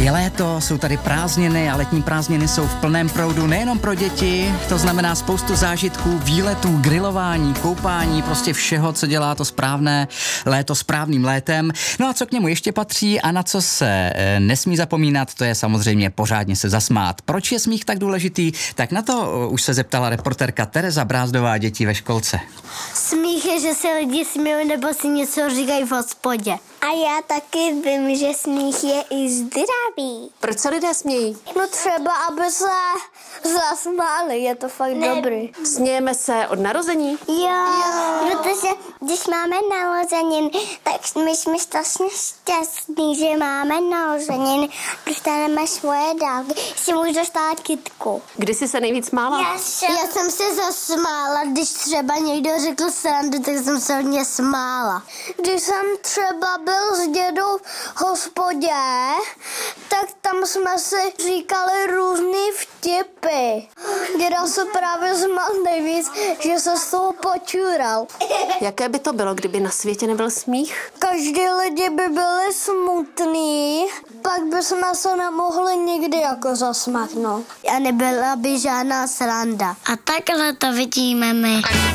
Je léto, jsou tady prázdniny a letní prázdniny jsou v plném proudu nejenom pro děti, to znamená spoustu zážitků, výletů, grilování, koupání, prostě všeho, co dělá to správné léto správným létem. No a co k němu ještě patří a na co se nesmí zapomínat, to je samozřejmě pořádně se zasmát. Proč je smích tak důležitý? Tak na to už se zeptala reportérka Tereza Brázdová dětí ve školce. Smích je, že se lidi smějí nebo si něco říkají v hospodě. A já taky vím, že smích je i zdravý. Proč se lidé smějí? No třeba, aby se zasmáli, je to fakt dobrý. Smějeme se od narození? Jo, protože když máme narozeniny, tak my jsme strašně šťastní, že máme narozeniny, dostaneme svoje dárky, si můžu dostat kytku. Kdy jsi se nejvíc smála? Já jsem se zasmála, když třeba někdo řekl srandu, tak jsem se hodně smála. Když jsem třeba byl s dědou v hospodě, tak tam jsme si říkali různý vtipy. Děda se právě smál nejvíc, že se z toho počural. Jaké by to bylo, kdyby na světě nebyl smích? Každý lidi by byli smutný, pak bychom se nemohli nikdy jako zasmát, no. A nebyla by žádná sranda. A takhle to vidíme my.